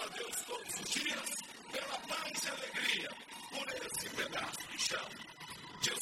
a Deus todos os dias, pela paz e alegria